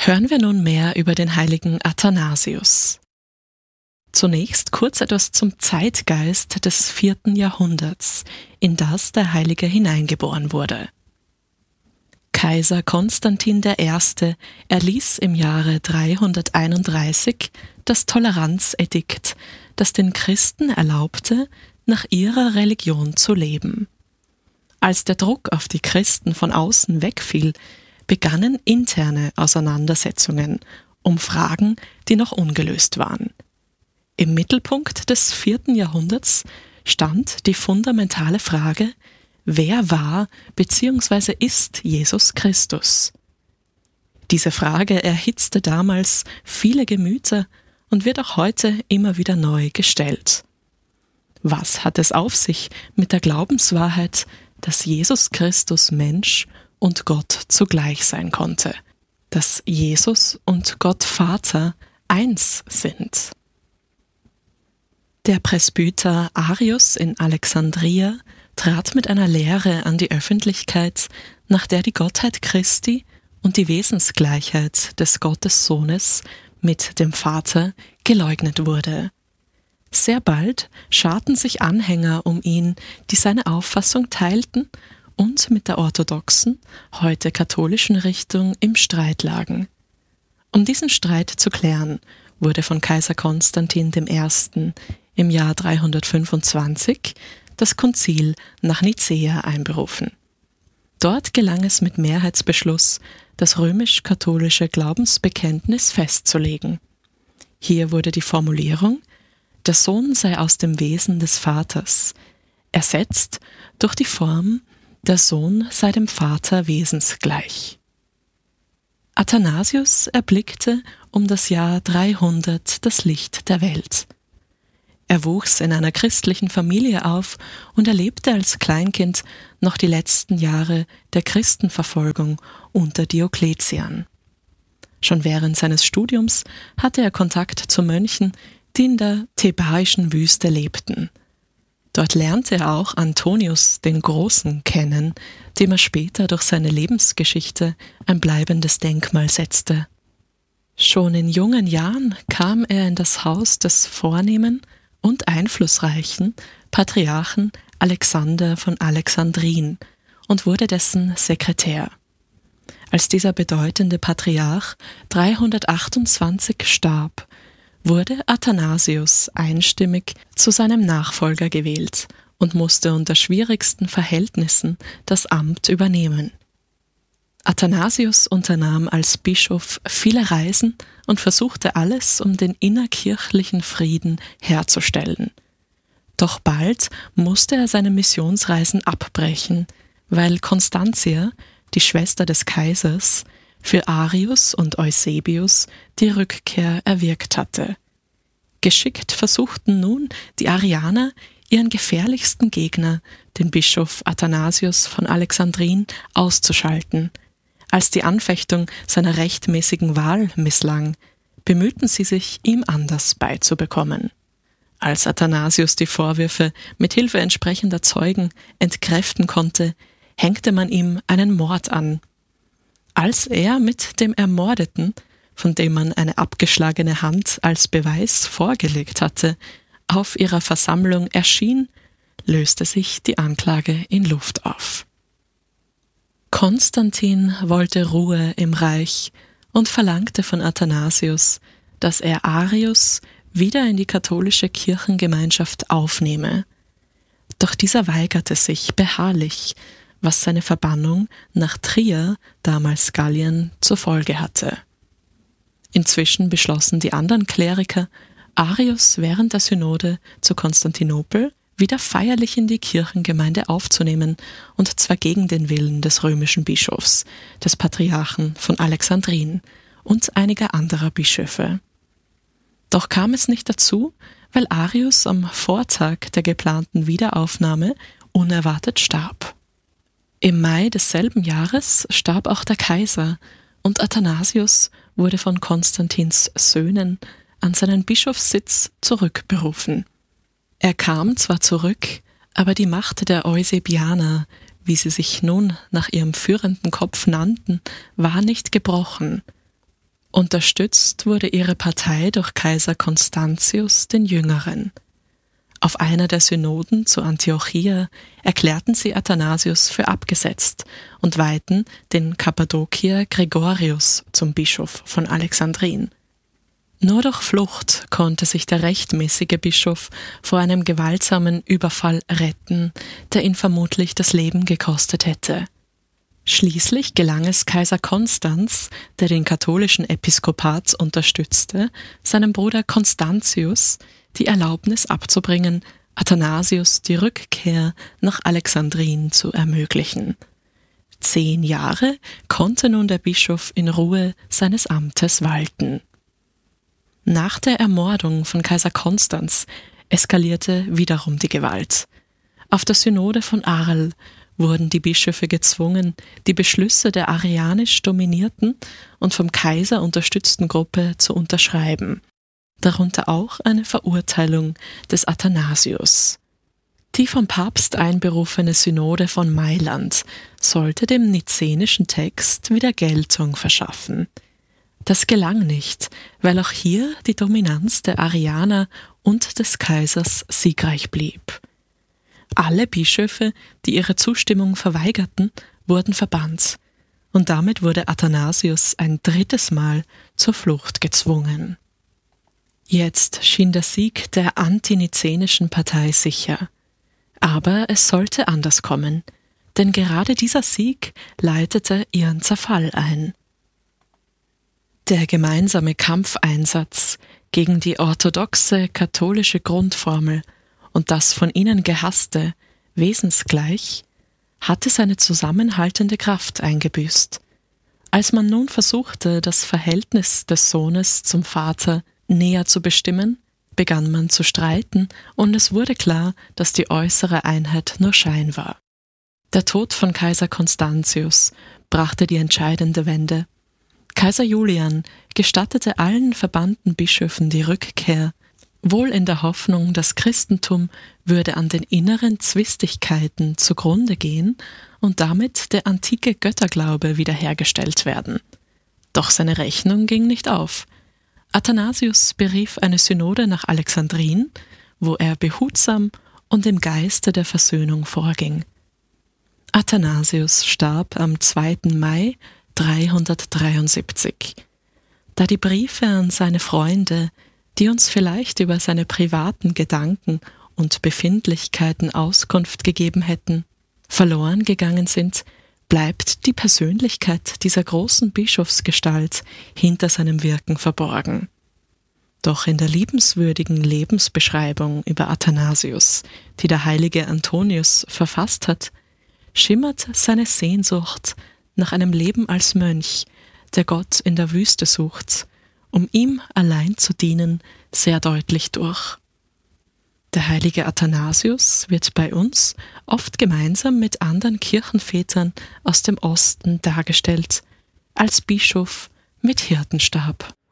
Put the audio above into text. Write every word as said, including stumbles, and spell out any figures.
Hören wir nun mehr über den heiligen Athanasius. Zunächst kurz etwas zum Zeitgeist des vierten Jahrhunderts, in das der Heilige hineingeboren wurde. Kaiser Konstantin der Erste erließ im Jahre dreihunderteinunddreißig das Toleranzedikt, das den Christen erlaubte, nach ihrer Religion zu leben. Als der Druck auf die Christen von außen wegfiel, begannen interne Auseinandersetzungen um Fragen, die noch ungelöst waren. Im Mittelpunkt des vierten Jahrhunderts stand die fundamentale Frage: Wer war bzw. ist Jesus Christus? Diese Frage erhitzte damals viele Gemüter und wird auch heute immer wieder neu gestellt. Was hat es auf sich mit der Glaubenswahrheit, dass Jesus Christus Mensch und Gott zugleich sein konnte, dass Jesus und Gott Vater eins sind? Der Presbyter Arius in Alexandria trat mit einer Lehre an die Öffentlichkeit, nach der die Gottheit Christi und die Wesensgleichheit des Gottessohnes mit dem Vater geleugnet wurde. Sehr bald scharten sich Anhänger um ihn, die seine Auffassung teilten und mit der orthodoxen, heute katholischen Richtung im Streit lagen. Um diesen Streit zu klären, wurde von Kaiser Konstantin der Erste im Jahr dreihundertfünfundzwanzig das Konzil nach Nicäa einberufen. Dort gelang es mit Mehrheitsbeschluss, das römisch-katholische Glaubensbekenntnis festzulegen. Hier wurde die Formulierung, der Sohn sei aus dem Wesen des Vaters, ersetzt durch die Form, der Sohn sei dem Vater wesensgleich. Athanasius erblickte um das Jahr dreihundert das Licht der Welt. Er wuchs in einer christlichen Familie auf und erlebte als Kleinkind noch die letzten Jahre der Christenverfolgung unter Diokletian. Schon während seines Studiums hatte er Kontakt zu Mönchen, die in der thebaischen Wüste lebten. Dort lernte er auch Antonius den Großen kennen, dem er später durch seine Lebensgeschichte ein bleibendes Denkmal setzte. Schon in jungen Jahren kam er in das Haus des vornehmen und einflussreichen Patriarchen Alexander von Alexandrien und wurde dessen Sekretär. Als dieser bedeutende Patriarch dreihundertachtundzwanzig starb, wurde Athanasius einstimmig zu seinem Nachfolger gewählt und musste unter schwierigsten Verhältnissen das Amt übernehmen. Athanasius unternahm als Bischof viele Reisen und versuchte alles, um den innerkirchlichen Frieden herzustellen. Doch bald musste er seine Missionsreisen abbrechen, weil Constantia, die Schwester des Kaisers, für Arius und Eusebius die Rückkehr erwirkt hatte. Geschickt versuchten nun die Arianer, ihren gefährlichsten Gegner, den Bischof Athanasius von Alexandrien, auszuschalten. Als die Anfechtung seiner rechtmäßigen Wahl misslang, bemühten sie sich, ihm anders beizubekommen. Als Athanasius die Vorwürfe mit Hilfe entsprechender Zeugen entkräften konnte, hängte man ihm einen Mord an. Als er mit dem Ermordeten, von dem man eine abgeschlagene Hand als Beweis vorgelegt hatte, auf ihrer Versammlung erschien, löste sich die Anklage in Luft auf. Konstantin wollte Ruhe im Reich und verlangte von Athanasius, dass er Arius wieder in die katholische Kirchengemeinschaft aufnehme. Doch dieser weigerte sich beharrlich, was seine Verbannung nach Trier, damals Gallien, zur Folge hatte. Inzwischen beschlossen die anderen Kleriker, Arius während der Synode zu Konstantinopel wieder feierlich in die Kirchengemeinde aufzunehmen, und zwar gegen den Willen des römischen Bischofs, des Patriarchen von Alexandrien und einiger anderer Bischöfe. Doch kam es nicht dazu, weil Arius am Vortag der geplanten Wiederaufnahme unerwartet starb. Im Mai desselben Jahres starb auch der Kaiser, und Athanasius wurde von Konstantins Söhnen an seinen Bischofssitz zurückberufen. Er kam zwar zurück, aber die Macht der Eusebianer, wie sie sich nun nach ihrem führenden Kopf nannten, war nicht gebrochen. Unterstützt wurde ihre Partei durch Kaiser Constantius den Jüngeren. Auf einer der Synoden zu Antiochia erklärten sie Athanasius für abgesetzt und weihten den Kappadokier Gregorius zum Bischof von Alexandrien. Nur durch Flucht konnte sich der rechtmäßige Bischof vor einem gewaltsamen Überfall retten, der ihn vermutlich das Leben gekostet hätte. Schließlich gelang es Kaiser Konstanz, der den katholischen Episkopat unterstützte, seinem Bruder Constantius die Erlaubnis abzubringen, Athanasius die Rückkehr nach Alexandrien zu ermöglichen. Zehn Jahre konnte nun der Bischof in Ruhe seines Amtes walten. Nach der Ermordung von Kaiser Konstanz eskalierte wiederum die Gewalt. Auf der Synode von Arles wurden die Bischöfe gezwungen, die Beschlüsse der arianisch dominierten und vom Kaiser unterstützten Gruppe zu unterschreiben, darunter auch eine Verurteilung des Athanasius. Die vom Papst einberufene Synode von Mailand sollte dem nizenischen Text wieder Geltung verschaffen. Das gelang nicht, weil auch hier die Dominanz der Arianer und des Kaisers siegreich blieb. Alle Bischöfe, die ihre Zustimmung verweigerten, wurden verbannt, und damit wurde Athanasius ein drittes Mal zur Flucht gezwungen. Jetzt schien der Sieg der antinizenischen Partei sicher. Aber es sollte anders kommen, denn gerade dieser Sieg leitete ihren Zerfall ein. Der gemeinsame Kampfeinsatz gegen die orthodoxe katholische Grundformel und das von ihnen gehasste Wesensgleich hatte seine zusammenhaltende Kraft eingebüßt. Als man nun versuchte, das Verhältnis des Sohnes zum Vater näher zu bestimmen, begann man zu streiten und es wurde klar, dass die äußere Einheit nur Schein war. Der Tod von Kaiser Constantius brachte die entscheidende Wende. Kaiser Julian gestattete allen verbannten Bischöfen die Rückkehr, wohl in der Hoffnung, das Christentum würde an den inneren Zwistigkeiten zugrunde gehen und damit der antike Götterglaube wiederhergestellt werden. Doch seine Rechnung ging nicht auf. Athanasius berief eine Synode nach Alexandrien, wo er behutsam und im Geiste der Versöhnung vorging. Athanasius starb am zweiten Mai dreihundertdreiundsiebzig. Da die Briefe an seine Freunde, die uns vielleicht über seine privaten Gedanken und Befindlichkeiten Auskunft gegeben hätten, verloren gegangen sind, bleibt die Persönlichkeit dieser großen Bischofsgestalt hinter seinem Wirken verborgen. Doch in der liebenswürdigen Lebensbeschreibung über Athanasius, die der heilige Antonius verfasst hat, schimmert seine Sehnsucht nach einem Leben als Mönch, der Gott in der Wüste sucht, um ihm allein zu dienen, sehr deutlich durch. Der heilige Athanasius wird bei uns oft gemeinsam mit anderen Kirchenvätern aus dem Osten dargestellt, als Bischof mit Hirtenstab.